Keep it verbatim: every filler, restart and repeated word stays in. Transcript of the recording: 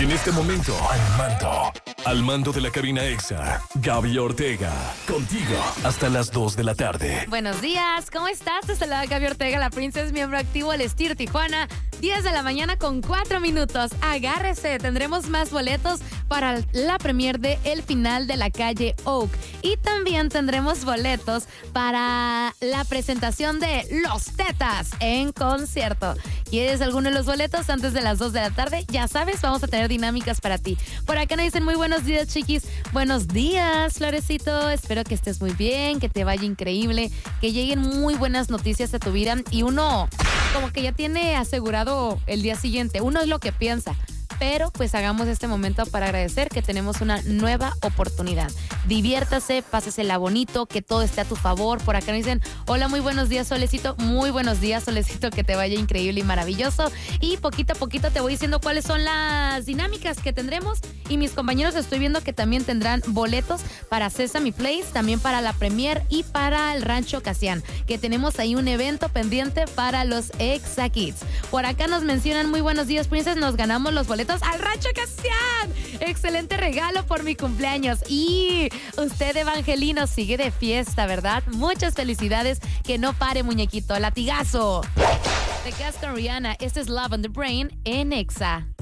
En este momento, al mando, al mando de la cabina Exa, Gaby Ortega, contigo hasta las dos de la tarde. Buenos días, ¿cómo estás? Te saluda Gaby Ortega, la Princess, miembro activo del Estir Tijuana. diez de la mañana con cuatro minutos. Agárrese, tendremos más boletos para la premier de El Final de la Calle Oak. Y también tendremos boletos para la presentación de Los Tetas en concierto. ¿Quieres alguno de los boletos antes de las dos de la tarde? Ya sabes, vamos a tener dinámicas para ti. Por acá nos dicen muy buenos días, chiquis. Buenos días, Florecito. Espero que estés muy bien, que te vaya increíble, que lleguen muy buenas noticias a tu vida y uno como que ya tiene asegurado el día siguiente. Uno es lo que piensa. Pero pues hagamos este momento para agradecer que tenemos una nueva oportunidad. Diviértase, pásesela bonito, que todo esté a tu favor. Por acá nos dicen, hola, muy buenos días, Solecito. Muy buenos días, Solecito, que te vaya increíble y maravilloso. Y poquito a poquito te voy diciendo cuáles son las dinámicas que tendremos. Y mis compañeros estoy viendo que también tendrán boletos para Sesame Place, también para la Premier y para el Rancho Casián, que tenemos ahí un evento pendiente para los Exa Kids. Por acá nos mencionan, muy buenos días, Princess, nos ganamos los boletos al Rancho Casián. Excelente regalo por mi cumpleaños. Y usted, Evangelino, sigue de fiesta, ¿verdad? Muchas felicidades. Que no pare, muñequito. Latigazo. Te quedas con Rihanna. Este es Love on the Brain en Exa.